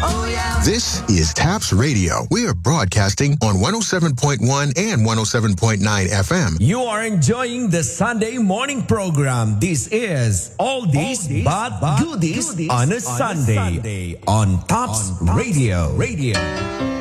This is TAPS Radio. We are broadcasting on 107.1 and 107.9 FM. You are enjoying the Sunday morning program. This is Oldies but Goodies on a Sunday on TAPS Radio.